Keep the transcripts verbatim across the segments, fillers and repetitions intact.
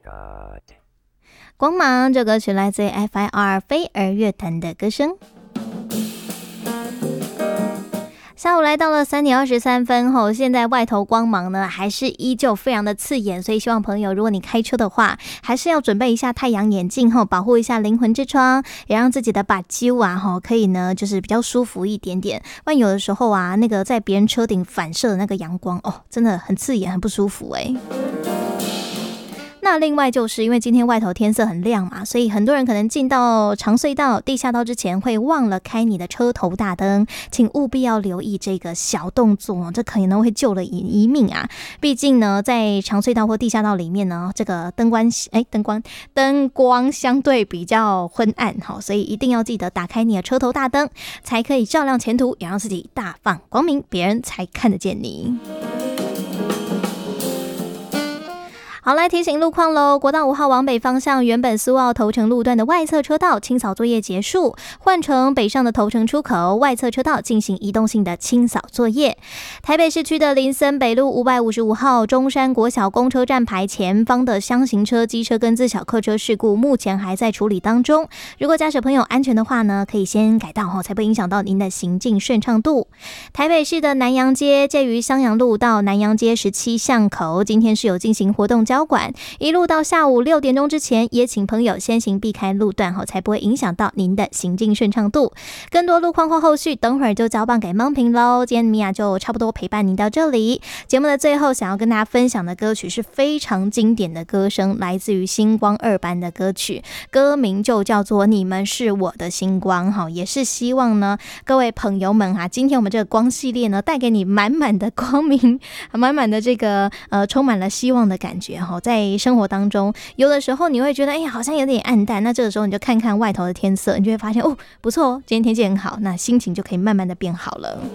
光芒这歌曲来自 F I R 飞儿乐团的歌声。下午来到了三点二十三分后，现在外头光芒呢还是依旧非常的刺眼，所以希望朋友，如果你开车的话，还是要准备一下太阳眼镜后，保护一下灵魂之窗，也让自己的把揪啊哈可以呢就是比较舒服一点点。不然有的时候啊，那个在别人车顶反射的那个阳光哦，真的很刺眼，很不舒服哎。那另外就是因为今天外头天色很亮嘛，所以很多人可能进到长隧道、地下道之前会忘了开你的车头大灯，请务必要留意这个小动作，这可能会救了一命啊！毕竟呢，在长隧道或地下道里面呢，这个灯光哎灯光灯光相对比较昏暗哈，所以一定要记得打开你的车头大灯，才可以照亮前途，也让自己大放光明，别人才看得见你。好，来提醒路况喽。国道五号往北方向，原本苏澳头城路段的外侧车道清扫作业结束，换成北上的头城出口外侧车道进行移动性的清扫作业。台北市区的林森北路五百五十五号中山国小公车站牌前方的厢型车、机车跟自小客车事故，目前还在处理当中。如果驾驶朋友安全的话呢，可以先改道后，才不会影响到您的行进顺畅度。台北市的南阳街介于襄阳路到南阳街十七巷口，今天是有进行活动交管，一路到下午六点钟之前，也请朋友先行避开路段后，才不会影响到您的行进顺畅度。更多路况或后续，等会儿就交棒给梦萍喽。今天米娅就差不多陪伴您到这里。节目的最后，想要跟大家分享的歌曲是非常经典的歌声，来自于星光二班的歌曲，歌名就叫做《你们是我的星光》哈，也是希望呢各位朋友们哈，今天我们这个光系列呢，带给你满满的光明，满满的这个呃充满了希望的感觉。在生活当中，有的时候你会觉得哎呀好像有点暗淡，那这个时候你就看看外头的天色，你就会发现哦不错哦，今天天气很好，那心情就可以慢慢的变好了。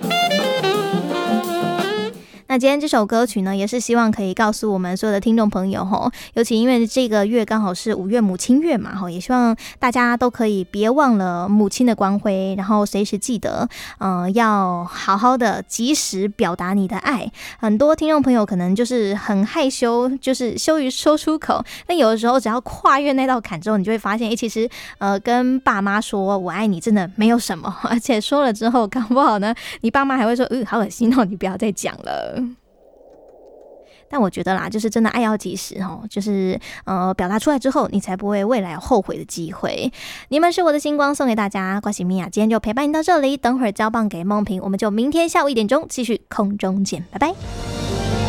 那今天这首歌曲呢，也是希望可以告诉我们所有的听众朋友吼，尤其因为这个月刚好是五月母亲月嘛吼，也希望大家都可以别忘了母亲的光辉，然后随时记得，呃，要好好的及时表达你的爱。很多听众朋友可能就是很害羞，就是羞于说出口。那有的时候只要跨越那道坎之后，你就会发现，哎，其实呃，跟爸妈说我爱你真的没有什么，而且说了之后，搞不好呢，你爸妈还会说，嗯，好恶心哦，你不要再讲了。但我觉得啦，就是真的爱要及时哦，就是呃表达出来之后，你才不会未来有后悔的机会。你们是我的星光，送给大家。瓜西米娅今天就陪伴你到这里，等会儿交棒给梦萍，我们就明天下午一点钟继续空中见，拜拜。